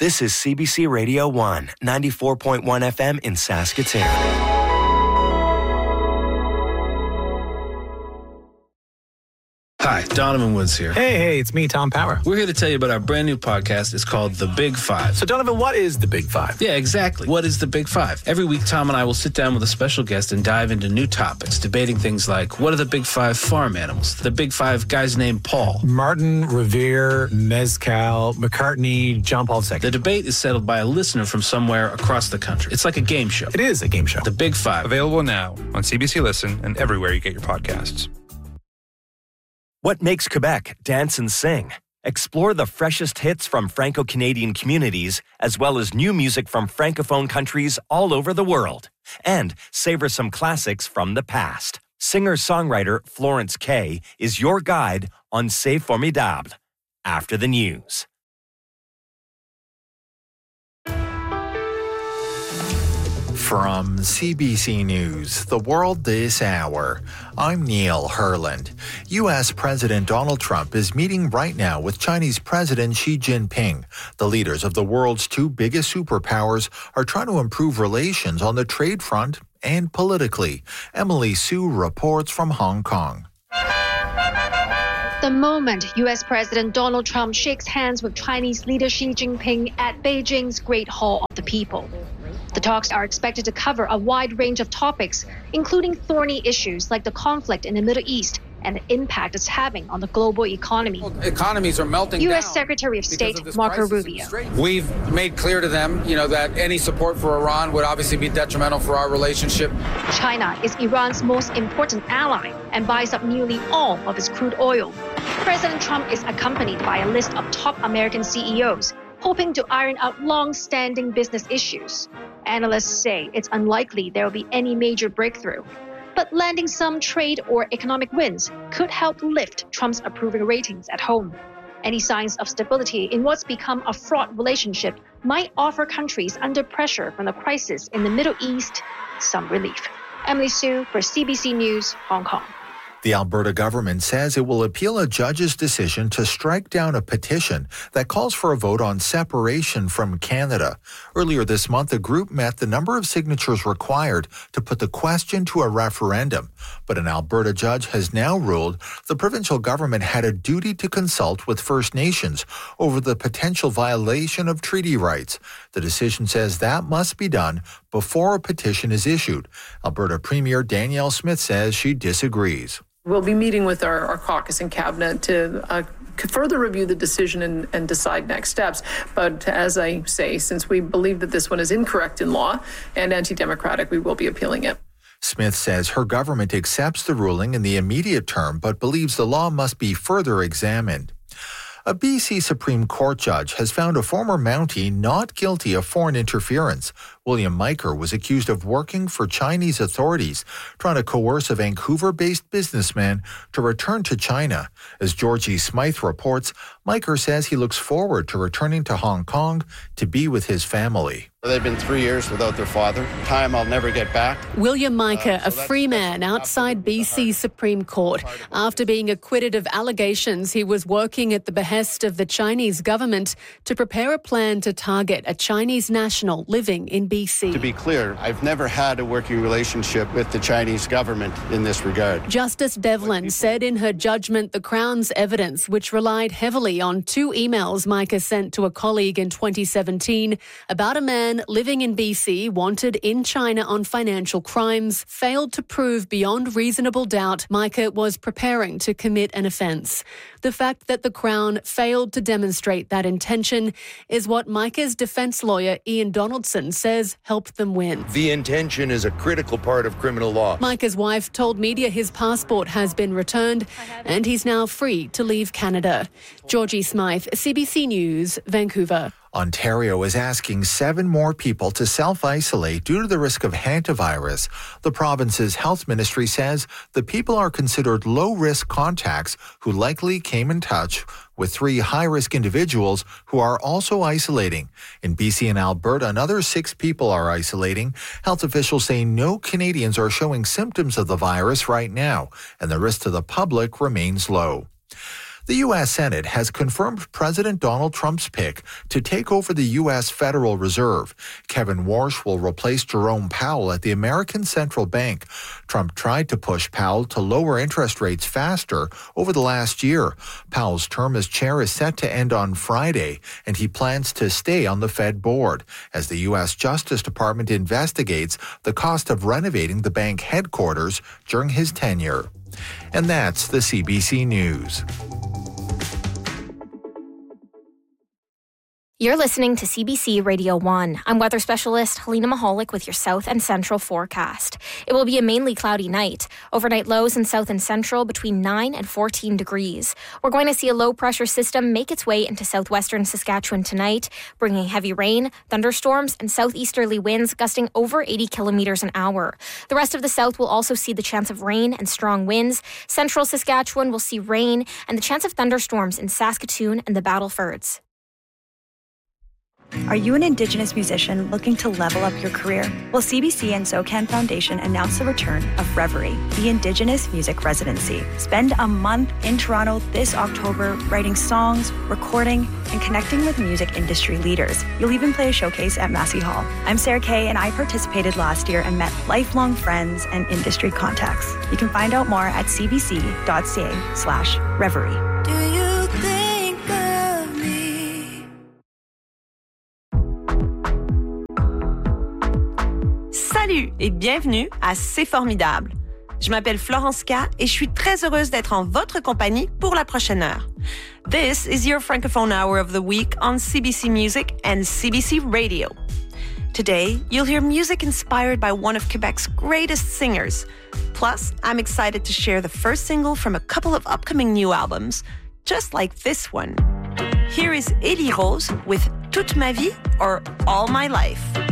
This is CBC Radio 1, 94.1 FM in Saskatoon. Hi, Donovan Woods here. Hey, it's me, Tom Power. We're here to tell you about our brand new podcast. It's called The Big Five. So, Donovan, what is The Big Five? Yeah, exactly. What is The Big Five? Every week, Tom and I will sit down with a special guest and dive into new topics, debating things like, what are the Big Five farm animals? The Big Five guys named Paul. Martin, Revere, Mezcal, McCartney, John Paul II. The debate is settled by a listener from somewhere across the country. It's like a game show. It is a game show. The Big Five. Available now on CBC Listen and everywhere you get your podcasts. What makes Quebec dance and sing? Explore the freshest hits from Franco-Canadian communities, as well as new music from Francophone countries all over the world. And savor some classics from the past. Singer-songwriter Florence Kay is your guide on C'est Formidable. After the news. From CBC News, The World This Hour, I'm Neil Herland. U.S. President Donald Trump is meeting right now with Chinese President Xi Jinping. The leaders of the world's two biggest superpowers are trying to improve relations on the trade front and politically. Emily Sue reports from Hong Kong. The moment U.S. President Donald Trump shakes hands with Chinese leader Xi Jinping at Beijing's Great Hall of the People. The talks are expected to cover a wide range of topics, including thorny issues like the conflict in the Middle East and the impact it's having on the global economy. Economies are melting U.S. down Secretary of State Marco Rubio. We've made clear to them, that any support for Iran would obviously be detrimental for our relationship. China is Iran's most important ally and buys up nearly all of its crude oil. President Trump is accompanied by a list of top American CEOs, hoping to iron out long-standing business issues. Analysts say it's unlikely there will be any major breakthrough, but landing some trade or economic wins could help lift Trump's approval ratings at home. Any signs of stability in what's become a fraught relationship might offer countries under pressure from the crisis in the Middle East some relief. Emily Sue for CBC News, Hong Kong. The Alberta government says it will appeal a judge's decision to strike down a petition that calls for a vote on separation from Canada. Earlier this month, a group met the number of signatures required to put the question to a referendum. But an Alberta judge has now ruled the provincial government had a duty to consult with First Nations over the potential violation of treaty rights. The decision says that must be done before a petition is issued. Alberta Premier Danielle Smith says she disagrees. We'll be meeting with our caucus and cabinet to further review the decision and decide next steps. But as I say, since we believe that this one is incorrect in law and anti-democratic, we will be appealing it. Smith says her government accepts the ruling in the immediate term, but believes the law must be further examined. A BC Supreme Court judge has found a former Mountie not guilty of foreign interference. William Miker was accused of working for Chinese authorities, trying to coerce a Vancouver-based businessman to return to China. As Georgie Smythe reports, Miker says he looks forward to returning to Hong Kong to be with his family. They've been 3 years without their father. Time I'll never get back. William Miker, a free man outside BC Supreme Court. After being acquitted of allegations, he was working at the behest of the Chinese government to prepare a plan to target a Chinese national living in BC. To be clear, I've never had a working relationship with the Chinese government in this regard. Justice Devlin said in her judgment the Crown's evidence, which relied heavily on 2 emails Miker sent to a colleague in 2017 about a man living in BC wanted in China on financial crimes, failed to prove beyond reasonable doubt Miker was preparing to commit an offence. The fact that the Crown failed to demonstrate that intention is what Miker's defence lawyer Ian Donaldson says helped them win. The intention is a critical part of criminal law. Miker's wife told media his passport has been returned and he's now free to leave Canada. Georgie Smythe, CBC News, Vancouver. Ontario is asking 7 more people to self-isolate due to the risk of hantavirus. The province's health ministry says the people are considered low-risk contacts who likely came in touch with 3 high-risk individuals who are also isolating. In BC and Alberta, another 6 people are isolating. Health officials say no Canadians are showing symptoms of the virus right now, and the risk to the public remains low. The U.S. Senate has confirmed President Donald Trump's pick to take over the U.S. Federal Reserve. Kevin Warsh will replace Jerome Powell at the American Central Bank. Trump tried to push Powell to lower interest rates faster over the last year. Powell's term as chair is set to end on Friday, and he plans to stay on the Fed board as the U.S. Justice Department investigates the cost of renovating the bank headquarters during his tenure. And that's the CBC News. You're listening to CBC Radio 1. I'm weather specialist Helena Mahalik with your south and central forecast. It will be a mainly cloudy night. Overnight lows in south and central between 9 and 14 degrees. We're going to see a low-pressure system make its way into southwestern Saskatchewan tonight, bringing heavy rain, thunderstorms, and southeasterly winds gusting over 80 kilometers an hour. The rest of the south will also see the chance of rain and strong winds. Central Saskatchewan will see rain and the chance of thunderstorms in Saskatoon and the Battlefords. Are you an Indigenous musician looking to level up your career? Well, CBC and SOCAN Foundation announced the return of Reverie, the Indigenous Music Residency. Spend a month in Toronto this October writing songs, recording, and connecting with music industry leaders. You'll even play a showcase at Massey Hall. I'm Sarah Kay, and I participated last year and met lifelong friends and industry contacts. You can find out more at cbc.ca/reverie. Do you think of me? Salut et bienvenue à C'est formidable. Je m'appelle Florence K et je suis très heureuse d'être en votre compagnie pour la prochaine heure. This is your Francophone Hour of the week on CBC Music and CBC Radio. Today, you'll hear music inspired by one of Quebec's greatest singers. Plus, I'm excited to share the first single from a couple of upcoming new albums, just like this one. Here is Elie Rose with Toute ma vie or All my life.